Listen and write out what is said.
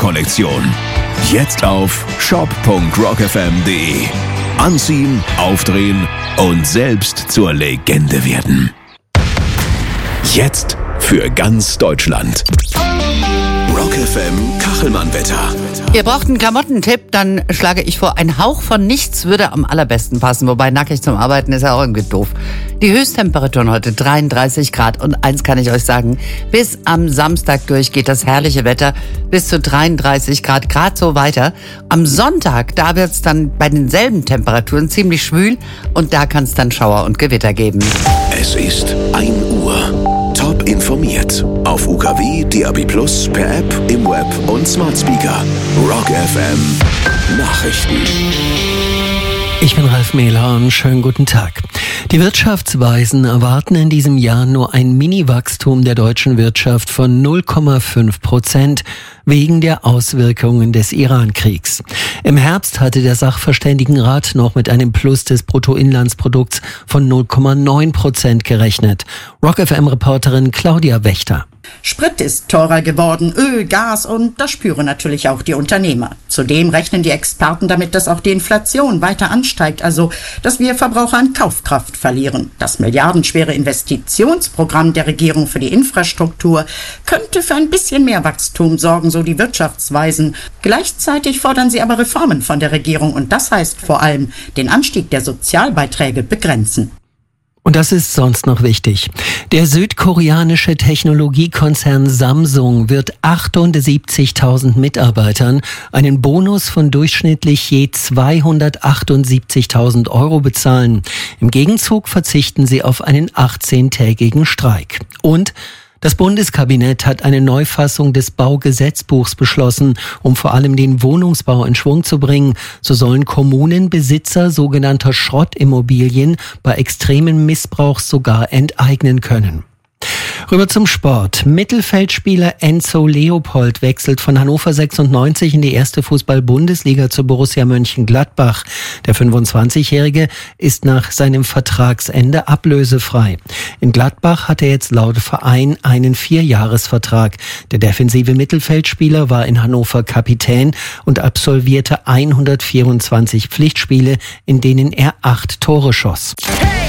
Sommerkollektion. Jetzt auf shop.rockfm.de. Anziehen, aufdrehen und selbst zur Legende werden. Jetzt für ganz Deutschland. Rock FM Kachelmann-Wetter. Ihr braucht einen Klamottentipp, dann schlage ich vor, ein Hauch von nichts würde am allerbesten passen. Wobei nackig zum Arbeiten ist ja auch irgendwie doof. Die Höchsttemperaturen heute 33 Grad. Und eins kann ich euch sagen, bis am Samstag durch geht das herrliche Wetter bis zu 33 Grad, gerade so weiter. Am Sonntag, da wird's dann bei denselben Temperaturen ziemlich schwül und da kann es dann Schauer und Gewitter geben. Es ist 1 Uhr. Top informiert. Auf UKW, DAB+, per App, im Web und Smart Speaker. Rock FM Nachrichten. Ich bin Ralf Mehler und schönen guten Tag. Die Wirtschaftsweisen erwarten in diesem Jahr nur ein Mini-Wachstum der deutschen Wirtschaft von 0,5% wegen der Auswirkungen des Iran-Kriegs. Im Herbst hatte der Sachverständigenrat noch mit einem Plus des Bruttoinlandsprodukts von 0,9% gerechnet. Rock FM-Reporterin Claudia Wächter. Sprit ist teurer geworden, Öl, Gas und das spüren natürlich auch die Unternehmer. Zudem rechnen die Experten damit, dass auch die Inflation weiter ansteigt, also dass wir Verbraucher an Kaufkraft verlieren. Das milliardenschwere Investitionsprogramm der Regierung für die Infrastruktur könnte für ein bisschen mehr Wachstum sorgen, so die Wirtschaftsweisen. Gleichzeitig fordern sie aber Reformen von der Regierung und das heißt vor allem den Anstieg der Sozialbeiträge begrenzen. Und das ist sonst noch wichtig. Der südkoreanische Technologiekonzern Samsung wird 78.000 Mitarbeitern einen Bonus von durchschnittlich je 278.000 Euro bezahlen. Im Gegenzug verzichten sie auf einen 18-tägigen Streik. Und das Bundeskabinett hat eine Neufassung des Baugesetzbuchs beschlossen, um vor allem den Wohnungsbau in Schwung zu bringen. So sollen Kommunen Besitzer sogenannter Schrottimmobilien bei extremem Missbrauch sogar enteignen können. Rüber zum Sport. Mittelfeldspieler Enzo Leopold wechselt von Hannover 96 in die erste Fußball-Bundesliga zu Borussia Mönchengladbach. Der 25-Jährige ist nach seinem Vertragsende ablösefrei. In Gladbach hat er jetzt laut Verein einen 4-Jahres-Vertrag. Der defensive Mittelfeldspieler war in Hannover Kapitän und absolvierte 124 Pflichtspiele, in denen er 8 Tore schoss.